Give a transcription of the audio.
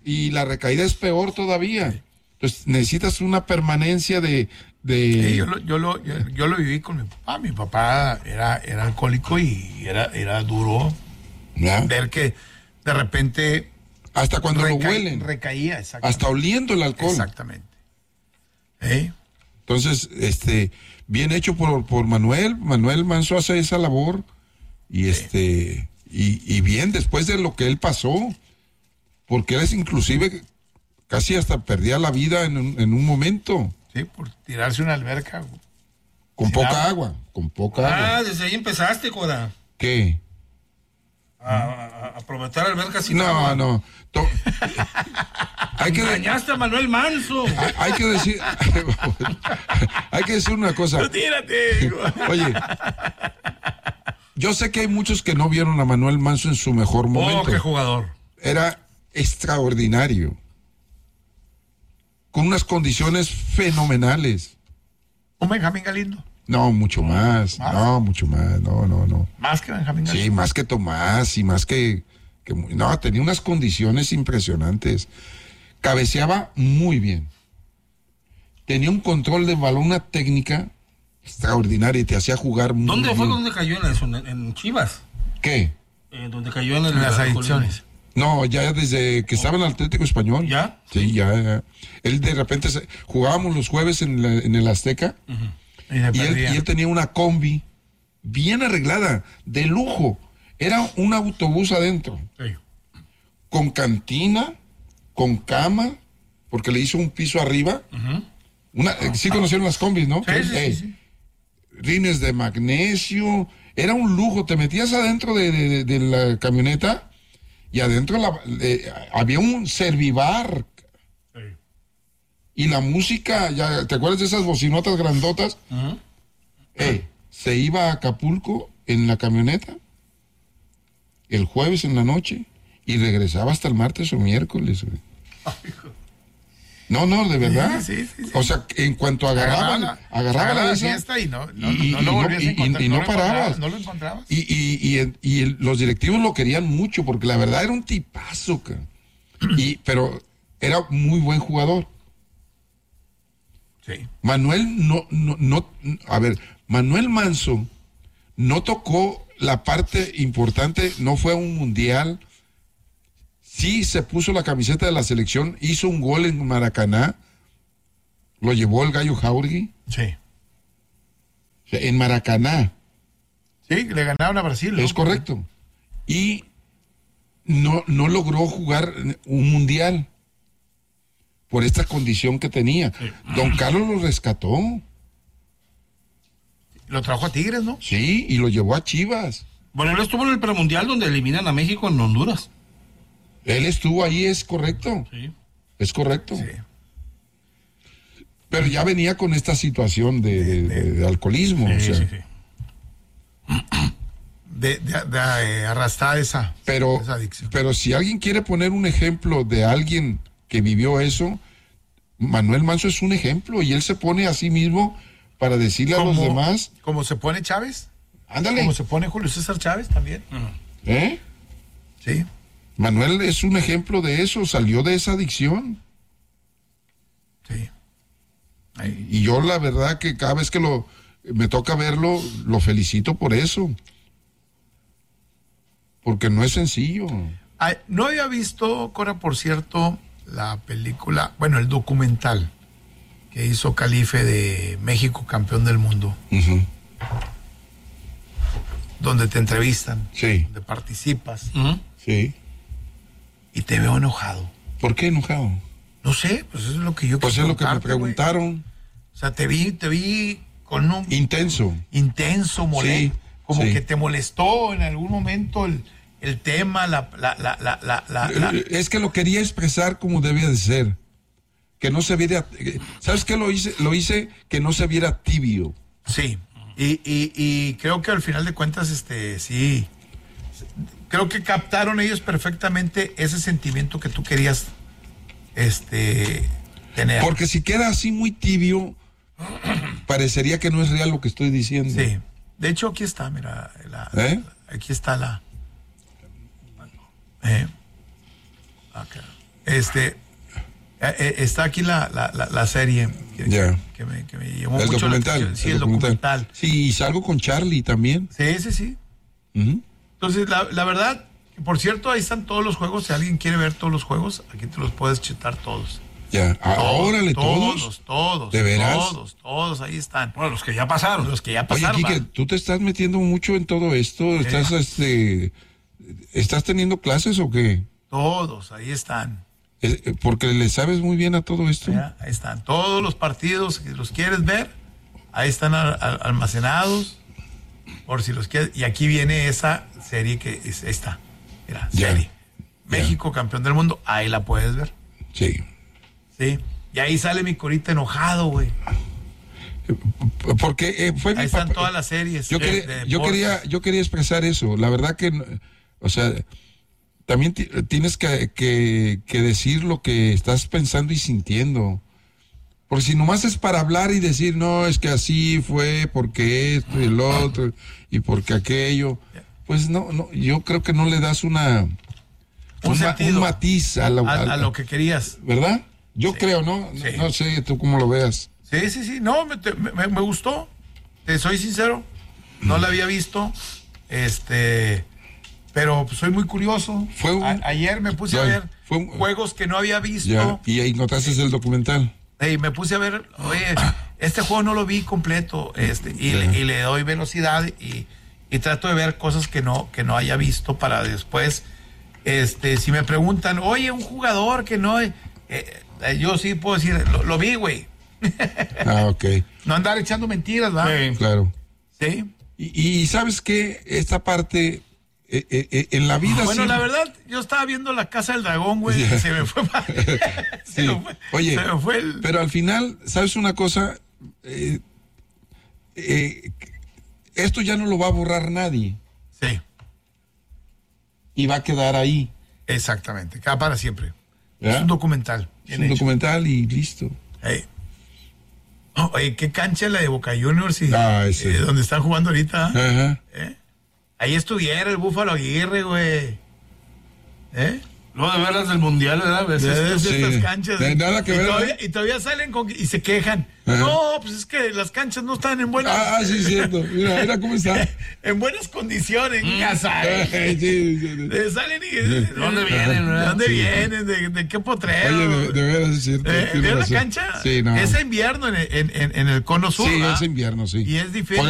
y la recaída es peor todavía. Entonces necesitas una permanencia de... Sí, yo lo viví con mi papá. Mi papá era alcohólico y era duro ¿ya? ver que de repente Hasta cuando lo huelen. recaía, exactamente. Hasta oliendo el alcohol. Exactamente. Entonces, bien hecho por Manuel. Manuel Manso hace esa labor y y bien después de lo que él pasó, porque él es inclusive casi hasta perdía la vida en un momento. Sí, por tirarse una alberca. Con poca agua. Desde ahí empezaste, Coda. ¿Qué? A aprovechar albercas sin No, agua. no. Engañaste a Manuel Manso. Hay que decir una cosa. Tírate. Oye, yo sé que hay muchos que no vieron a Manuel Manso en su mejor momento. Qué jugador. Era extraordinario. Con unas condiciones fenomenales. ¿Un Benjamín Galindo? No, mucho más. ¿Más? No, mucho más. No. ¿Más que Benjamín Galindo? Sí, más que Tomás y más que... No, tenía unas condiciones impresionantes. Cabeceaba muy bien. Tenía un control de balón, una técnica extraordinaria y te hacía jugar muy bien. ¿Dónde fue donde cayó en eso? ¿En Chivas? ¿Qué? Donde cayó en Las adicciones. No, ya desde que estaba en el Atlético Español. ¿Ya? Sí, ya. Él de repente jugábamos los jueves en el Azteca. Y Y él tenía una combi bien arreglada, de lujo. Era un autobús adentro, Sí. con cantina, con cama, porque le hizo un piso arriba. Sí conocieron las combis, ¿no? Sí. Rines de magnesio. Era un lujo. Te metías adentro de la camioneta y adentro había un servibar. Sí. Y la música, ya, ¿te acuerdas de esas bocinotas grandotas? Se iba a Acapulco en la camioneta el jueves en la noche y regresaba hasta el martes o miércoles. Güey. No, de verdad. Sí. O sea, en cuanto agarraba la fiesta y no parabas. No lo encontrabas. Y los directivos lo querían mucho porque la verdad era un tipazo, pero era muy buen jugador. Sí. Manuel Manuel Manso no tocó la parte importante, no fue a un mundial, sí se puso la camiseta de la selección, hizo un gol en Maracaná, lo llevó el Gallo Jauregui, Sí. en Maracaná, Sí, le ganaron a Brasil, ¿no? es correcto, y no logró jugar un mundial por esta condición que tenía. Don Carlos lo rescató. Lo trajo a Tigres, ¿no? Sí, y lo llevó a Chivas. Bueno, él estuvo en el premundial donde eliminan a México en Honduras. Él estuvo ahí, es correcto. Sí. Es correcto. Sí. Pero ya venía con esta situación de alcoholismo. O sea, Sí. De arrastrar esa adicción. Pero si alguien quiere poner un ejemplo de alguien que vivió eso, Manuel Manso es un ejemplo y él se pone a sí mismo para decirle a los demás. ¿Cómo se pone Chávez? Ándale. ¿Cómo se pone Julio César Chávez también? Sí. Manuel es un ejemplo de eso, salió de esa adicción. Sí. Y yo la verdad que cada vez que me toca verlo, lo felicito por eso. Porque no es sencillo. No había visto, Cora, por cierto, la película, bueno, el documental que hizo Calife de México campeón del mundo, donde te entrevistan, Sí. donde participas Sí. y te veo enojado. ¿Por qué enojado? No sé, pues eso es lo que yo Pues es lo que me preguntarte, güey. preguntaron. O sea, te vi con un Intenso. intenso molesto, Sí, como sí. que te molestó en algún momento el tema, Es que lo quería expresar como debía de ser. Que no se viera... ¿Sabes qué lo hice? Lo hice que no se viera tibio. Sí, y creo que al final de cuentas, sí, creo que captaron ellos perfectamente ese sentimiento que tú querías, tener. Porque si queda así muy tibio, parecería que no es real lo que estoy diciendo. Sí, de hecho aquí está, mira, aquí está acá. Está aquí la serie que me llamó el mucho documental, la atención. Sí, el documental. Sí, y salgo con Charlie también. Sí. Ujú. Entonces, la verdad, por cierto, ahí están todos los juegos. Si alguien quiere ver todos los juegos, aquí te los puedes chutar todos. Ya, órale, todos. Todos. ¿De veras? Todos, ahí están. Bueno, los que ya pasaron. Los que ya Oye, pasaron. Quique, tú te estás metiendo mucho en todo esto. ¿Estás teniendo clases o qué? Todos, ahí están. Porque le sabes muy bien a todo esto. Ya, ahí están. Todos los partidos, si los quieres ver, ahí están almacenados. Por si los quieres. Y aquí viene esa serie que es esta. Mira, serie. México, campeón del mundo. Ahí la puedes ver. Sí. Sí. Y ahí sale mi Corita enojado, güey. Porque fue ahí están todas las series. Yo quería expresar eso. La verdad que, o sea, también tienes que decir lo que estás pensando y sintiendo. Porque si nomás es para hablar y decir, no, es que así fue, porque esto y el otro, y porque aquello, pues no, yo creo que no le das un matiz a lo que querías. ¿Verdad? Yo creo, ¿no? Sí. No sé, tú cómo lo veas. Sí. No, me gustó. Te soy sincero. No la había visto. Pero soy muy curioso. Ayer me puse a ver juegos que no había visto. Ya, y ahí notaste el documental. Y me puse a ver, oye, este juego no lo vi completo, y le doy velocidad y trato de ver cosas que no haya visto para después, si me preguntan, oye, un jugador que no, yo sí puedo decir, lo vi, güey. Ok. No andar echando mentiras, ¿verdad? Sí. Claro. Sí. Y ¿sabes qué? Esta parte, en la vida... Bueno, siempre... la verdad, yo estaba viendo La Casa del Dragón, güey, y se me fue... Sí. Oye, se me fue pero al final, ¿sabes una cosa? Esto ya no lo va a borrar nadie. Sí. Y va a quedar ahí. Exactamente, queda para siempre. ¿Ya? Es un documental. Es un documental y listo. Oye, qué cancha la de Boca Juniors y ese. donde están jugando ahorita. Ajá. Ahí estuviera el Búfalo Aguirre, güey. No, de veras del mundial, ¿verdad? Estas canchas. Nada que ver. Y todavía salen y se quejan. Ajá. No, pues es que las canchas no están en buenas. Sí, cierto. Mira cómo está. En buenas condiciones, casa. Sí. Salen y. ¿De dónde vienen? ¿De dónde vienen? ¿De qué potrero? Oye, de veras es cierto. ¿De la cancha? Sí, no. Es invierno en el cono sur. Sí, ¿verdad? es invierno, sí. Y es difícil.